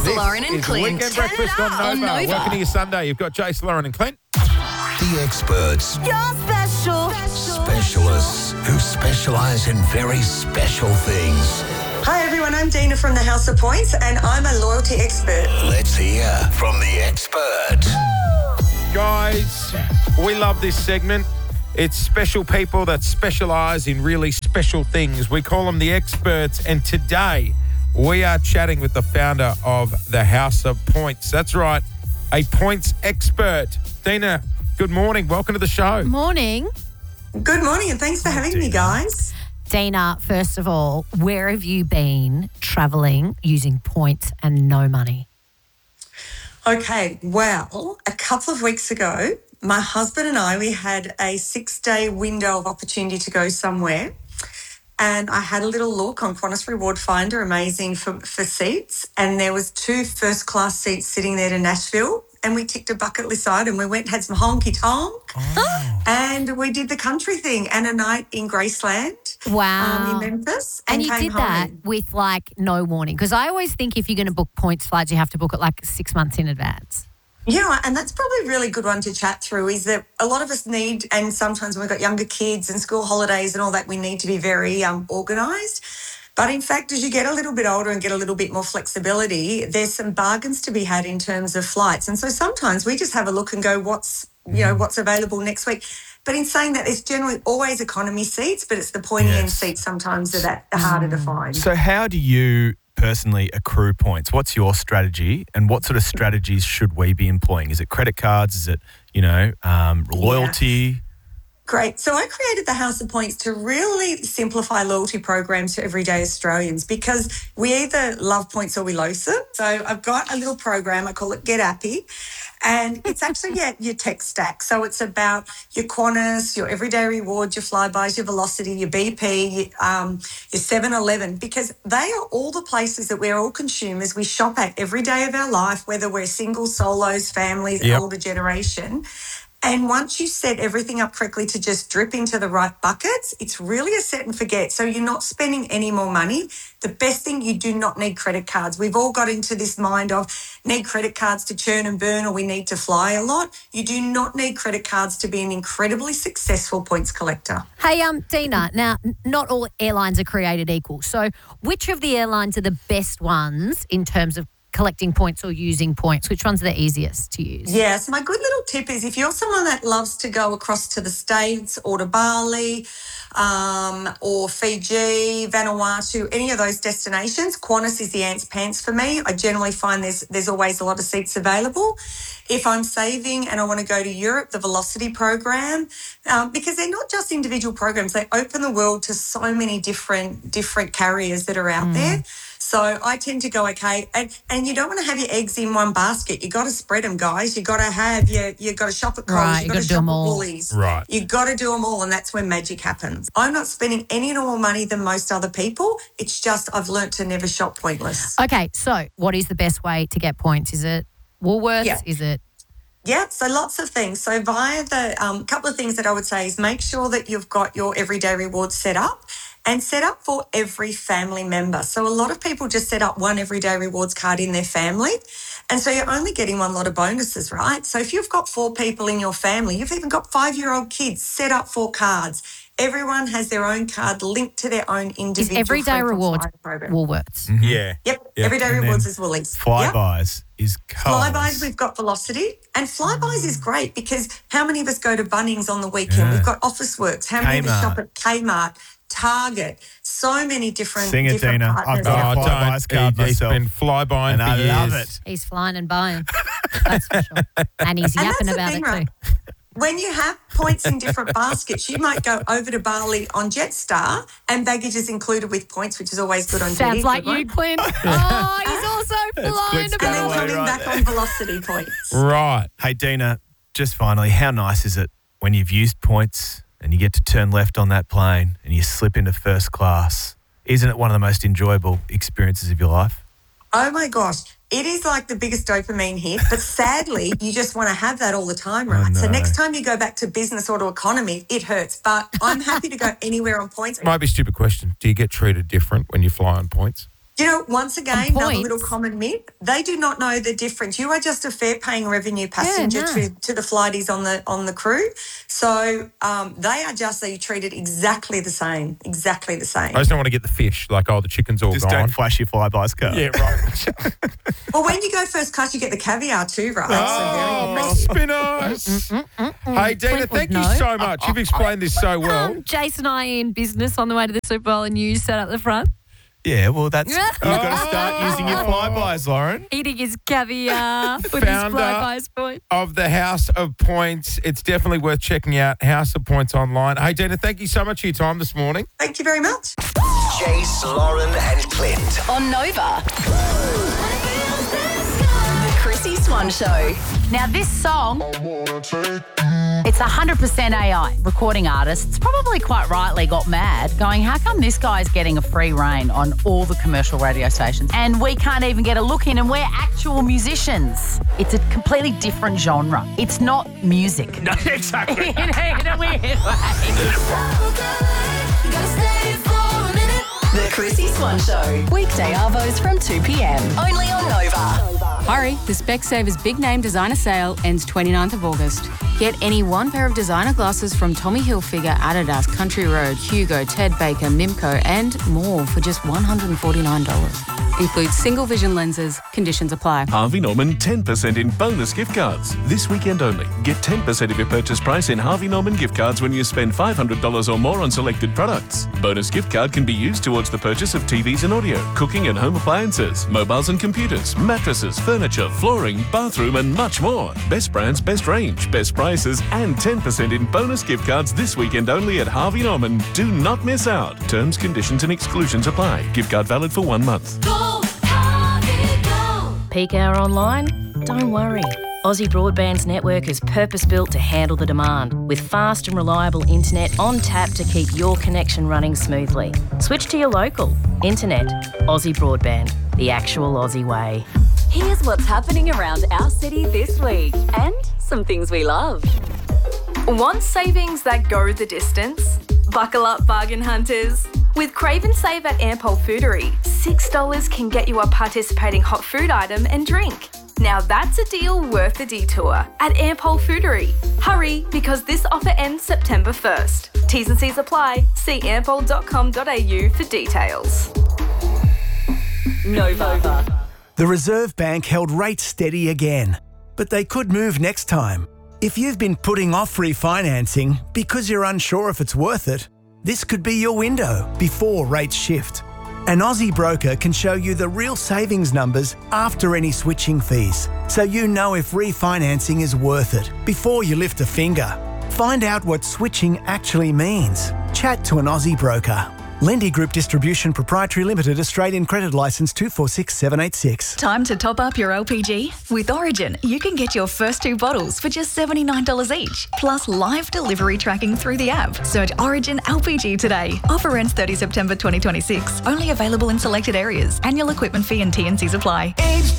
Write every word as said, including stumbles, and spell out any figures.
This Lauren and is Clint. Weekend Turn Breakfast it on up Nova. on Nova. Welcome to your Sunday. You've got Jace, Lauren and Clint. The experts, You're special. specialists who specialise in very special things. Hi everyone, I'm Dina from the House of Points and I'm a loyalty expert. Let's hear from the expert. Guys, we love this segment. It's special people that specialise in really special things. We call them the experts, and today we are chatting with the founder of the House of Points. That's right, a points expert. Dina, good morning. Welcome to the show. Morning. Good morning and thanks for having me, guys. Dina, first of all, where have you been travelling using points and no money? Okay, well, a couple of weeks ago, my husband and I, we had a six-day window of opportunity to go somewhere. And I had a little look on Qantas Reward Finder, amazing for, for seats. And there was two first-class seats sitting there to Nashville. And we ticked a bucket list item. We went, had some honky-tonk. Oh. And we did the country thing and a night in Graceland. Wow. Um, in Memphis. And, And, you came did that home. with like no warning. Because I always think if you're going to book points flights, you have to book it like six months in advance. Yeah, and that's probably a really good one to chat through is that a lot of us need, and sometimes when we've got younger kids and school holidays and all that, we need to be very um, organised. But in fact, as you get a little bit older and get a little bit more flexibility, there's some bargains to be had in terms of flights. And so sometimes we just have a look and go, what's, you know, what's available next week. But in saying that, there's generally always economy seats, but it's the pointy end Yes. seats sometimes that are that harder to find. So how do you personally accrue points? What's your strategy, and what sort of strategies should we be employing? Is it credit cards? Is it, you know, um, loyalty? Great. So I created the House of Points to really simplify loyalty programs for everyday Australians because we either love points or we loathe them. So I've got a little program, I call it Get Appy, and it's actually yeah, your tech stack. So it's about your Qantas, your Everyday Rewards, your Flybys, your Velocity, your B P, your, um, your seven eleven, because they are all the places that we're all consumers. We shop at every day of our life, whether we're single, solos, families, Yep. older generation. And once you set everything up correctly to just drip into the right buckets, it's really a set and forget. So you're not spending any more money. The best thing, you do not need credit cards. We've all got into this mind of need credit cards to churn and burn, or we need to fly a lot. You do not need credit cards to be an incredibly successful points collector. Hey, um, Dina, now, n- not all airlines are created equal. So which of the airlines are the best ones in terms of collecting points or using points? Which ones are the easiest to use? Yes, my good little tip is if you're someone that loves to go across to the States or to Bali um, or Fiji, Vanuatu, any of those destinations, Qantas is the ants pants for me. I generally find there's there's always a lot of seats available. If I'm saving and I want to go to Europe, the Velocity program, um, because they're not just individual programs, they open the world to so many different different carriers that are out there. So I tend to go, okay, and, and you don't want to have your eggs in one basket. You got to spread them, guys. You got to have your, you got to shop at Coles. Right, you you got gotta to do shop 'em at all. Woolies. Right. You got to do them all, and that's when magic happens. I'm not spending any more money than most other people. It's just I've learnt to never shop pointless. Okay, so what is the best way to get points? Is it Woolworths? Yeah. Is it? Yeah, so lots of things. So via the um, couple of things that I would say is make sure that you've got your everyday rewards set up and set up for every family member. So a lot of people just set up one everyday rewards card in their family. And so you're only getting one lot of bonuses, right? So if you've got four people in your family, you've even got five-year-old kids, set up four cards. Everyone has their own card linked to their own Is individual Everyday frequent Rewards flyer program. Woolworths? Yeah. Yep, Yep. everyday And rewards then is Woolies. Yep. Flybys is Coles. Flybys, we've got Velocity. And Flybys is great because how many of us go to Bunnings on the weekend? Yeah. We've got Officeworks. How many of us Kmart. shop at Kmart, Target? So many different, Sing it, different Dina. partners. I've got Oh, a Flybys don't. card He- He's myself. been flybying and for I years. love it. He's flying and buying. That's for sure. And he's And yapping that's the about thing, it right? too. When you have points in different baskets, you might go over to Bali on Jetstar and baggage is included with points, which is always good on Jet. Sounds Is, like good, you, right? Clint. Oh, he's also flying Clint's And going then away about coming it. right back there. on Velocity points. Right. Hey, Dina, just finally, how nice is it when you've used points and you get to turn left on that plane and you slip into first class? Isn't it one of the most enjoyable experiences of your life? Oh my gosh. It is like the biggest dopamine hit, but sadly, you just want to have that all the time, right? So know. next time you go back to business or to economy, it hurts. But I'm happy to go anywhere on points. Might be a stupid question. Do you get treated different when you fly on points? You know, once again, And another points. little common myth, they do not know the difference. You are just a fare paying revenue passenger no. to, to the flighties on the on the crew. So um, they are justly treated exactly the same, exactly the same. I just don't want to get the fish, like, oh, the chicken's all Just gone. don't flash your Flybuys card. Yeah, right. Well, when you go first class, you get the caviar too, right? Oh, So very impressive. spinners. Hey, Dina, Clint would thank you know. so much. You've explained this so well. Um, Jason and I in business on the way to the Super Bowl and you sat up the front Yeah, well, that's you've got to Oh. start using your Flybuys, Lauren. eating his caviar with his Founder. Flybuys point. Of the House of Points. It's definitely worth checking out, House of Points online. Hey, Dina, thank you so much for your time this morning. Thank you very much. Jace, Lauren, and Clint. On Nova. The Chrissy Swan Show. Now, this song, it's one hundred percent A I. Recording artists probably quite rightly got mad, going, how come this guy's getting a free reign on all the commercial radio stations and we can't even get a look in and we're actual musicians? It's a completely different genre. It's not music. No, exactly. in, a, in a weird way. The Chrissy Swan Show. Weekday arvos from two p.m. Only on Nova. Hurry, the Specsavers big name designer sale ends twenty-ninth of August. Get any one pair of designer glasses from Tommy Hilfiger, Adidas, Country Road, Hugo, Ted Baker, Mimco and more for just one hundred forty-nine dollars. Includes single vision lenses. Conditions apply. Harvey Norman ten percent in bonus gift cards. This weekend only. Get ten percent of your purchase price in Harvey Norman gift cards when you spend five hundred dollars or more on selected products. Bonus gift card can be used towards the purchase of T Vs and audio, cooking and home appliances, mobiles and computers, mattresses, furniture, flooring, bathroom and much more. Best brands, best range, best prices and ten percent in bonus gift cards this weekend only at Harvey Norman. Do not miss out. Terms, conditions and exclusions apply. Gift card valid for one month. Peak hour online? Don't worry. Aussie Broadband's network is purpose-built to handle the demand, with fast and reliable internet on tap to keep your connection running smoothly. Switch to your local. Internet. Aussie Broadband. The actual Aussie way. Here's what's happening around our city this week and some things we love. Want savings that go the distance? Buckle up, bargain hunters. With Crave and Save at Ampol Foodery, six dollars can get you a participating hot food item and drink. Now that's a deal worth the detour at Ampol Foodery. Hurry, because this offer ends September first. T's and C's apply. See ampol dot com dot a u for details. Nova. The Reserve Bank held rates steady again, but they could move next time. If you've been putting off refinancing because you're unsure if it's worth it, this could be your window before rates shift. An Aussie broker can show you the real savings numbers after any switching fees, so you know if refinancing is worth it before you lift a finger. Find out what switching actually means. Chat to an Aussie broker. Lendy Group Distribution Proprietary Limited, Australian Credit Licence two four six seven eight six. Time to top up your L P G? With Origin, you can get your first two bottles for just seventy-nine dollars each, plus live delivery tracking through the app. Search Origin L P G today. Offer ends thirtieth September twenty twenty-six. Only available in selected areas. Annual equipment fee and T and Cs apply.